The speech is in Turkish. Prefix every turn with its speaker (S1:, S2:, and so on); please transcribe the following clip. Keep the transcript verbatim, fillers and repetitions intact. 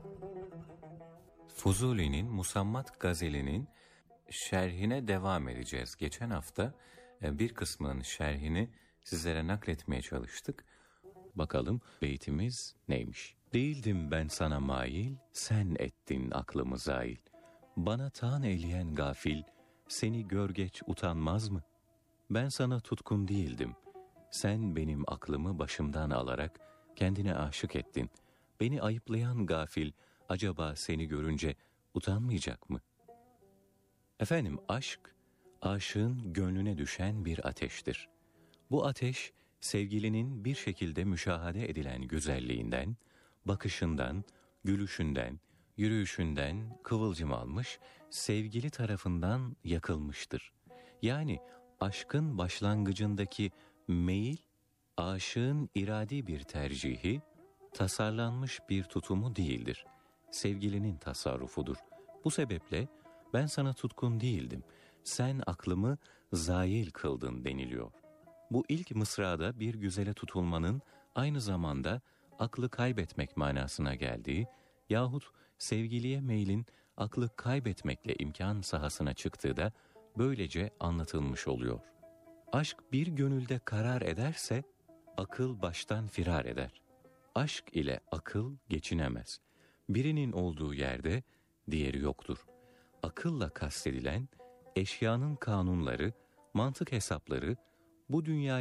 S1: Fuzuli'nin Musammat Gazeli'nin şerhine devam edeceğiz. Geçen hafta bir kısmının şerhini sizlere nakletmeye çalıştık. Bakalım beytimiz neymiş? Değildim ben sana mail, sen ettin aklımı zail. Bana taan eyleyen gafil, seni gör geç utanmaz mı? Ben sana tutkun değildim. Sen benim aklımı başımdan alarak kendine aşık ettin. Beni ayıplayan gafil, acaba seni görünce utanmayacak mı? Efendim, aşk, aşığın gönlüne düşen bir ateştir. Bu ateş, sevgilinin bir şekilde müşahede edilen güzelliğinden, bakışından, gülüşünden, yürüyüşünden kıvılcım almış, sevgili tarafından yakılmıştır. Yani aşkın başlangıcındaki meyil, aşığın iradi bir tercihi, tasarlanmış bir tutumu değildir. Sevgilinin tasarrufudur. Bu sebeple ben sana tutkun değildim, sen aklımı zail kıldın deniliyor. Bu ilk mısrada bir güzele tutulmanın aynı zamanda aklı kaybetmek manasına geldiği yahut sevgiliye meylin aklı kaybetmekle imkan sahasına çıktığı da böylece anlatılmış oluyor. Aşk bir gönülde karar ederse akıl baştan firar eder. Aşk ile akıl geçinemez. Birinin olduğu yerde diğeri yoktur. Akılla kastedilen eşyanın kanunları, mantık hesapları, bu dünyayı